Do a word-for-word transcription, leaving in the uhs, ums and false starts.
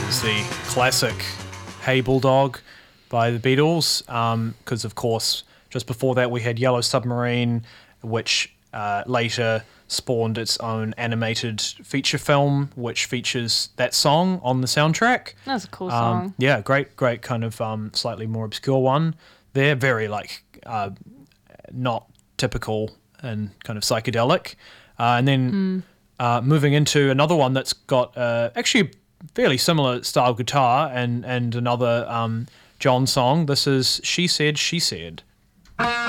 is the classic Hey Bulldog by the Beatles, because um, of course just before that we had Yellow Submarine, which uh, later spawned its own animated feature film which features that song on the soundtrack. That's a cool um, song. Yeah, great, great kind of um, slightly more obscure one. They're very like uh, not typical and kind of psychedelic. Uh, and then Mm. uh, moving into another one that's got uh, actually fairly similar style guitar and, and another um, John song. This is She Said, She Said.